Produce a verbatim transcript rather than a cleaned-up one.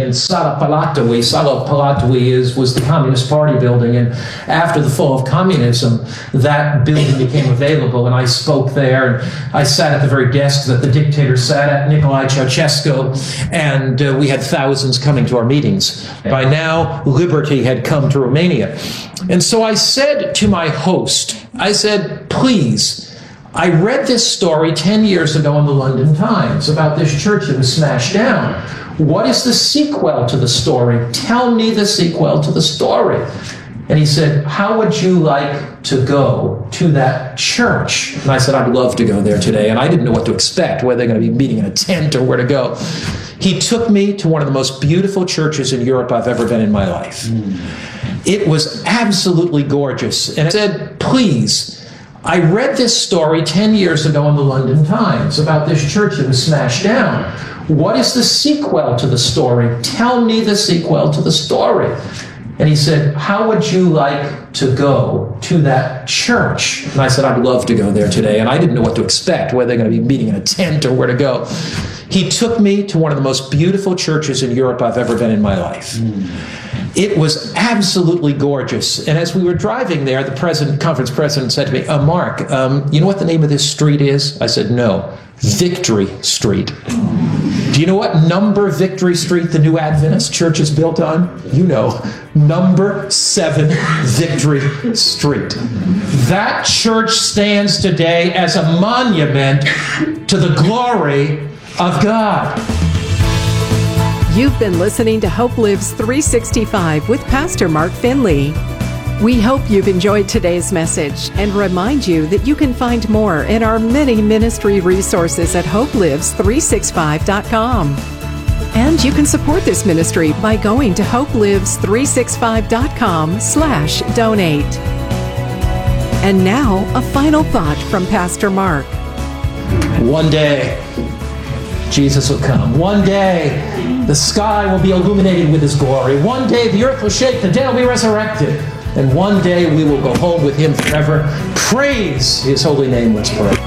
in Sala Palatui. Sala Palatui is, was the Communist Party building, and after the fall of communism, that building became available, and I spoke there, and I sat at the very desk that the dictator sat at, Nicolae Ceausescu, and uh, we had thousands coming to our meetings. By now, liberty had come to Romania. And so I said to my host, I said, please, I read this story ten years ago in the London Times about this church that was smashed down. What is the sequel to the story? Tell me the sequel to the story. And he said, how would you like to go to that church? And I said, I'd love to go there today. And I didn't know what to expect, whether they're going to be meeting in a tent or where to go. He took me to one of the most beautiful churches in Europe I've ever been in my life. Mm. It was absolutely gorgeous. And I said, please, I read this story ten years ago in the London Times about this church that was smashed down. What is the sequel to the story? Tell me the sequel to the story. And he said, how would you like to go to that church? And I said, I'd love to go there today. And I didn't know what to expect, whether they're going to be meeting in a tent or where to go. He took me to one of the most beautiful churches in Europe I've ever been in my life. Mm. It was absolutely gorgeous. And as we were driving there, the president, conference president said to me, uh, Mark, um, you know what the name of this street is? I said, no, Victory Street. Do you know what number Victory Street the New Adventist Church is built on? You know, number seven Victory Street. That church stands today as a monument to the glory of God. You've been listening to Hope Lives three sixty-five with Pastor Mark Finley. We hope you've enjoyed today's message and remind you that you can find more in our many ministry resources at hope lives three sixty-five dot com. And you can support this ministry by going to hope lives three sixty-five dot com slash donate. And now, a final thought from Pastor Mark. One day, Jesus will come. One day, the sky will be illuminated with His glory. One day, the earth will shake, the dead will be resurrected. And one day, we will go home with Him forever. Praise His holy name. Let's pray.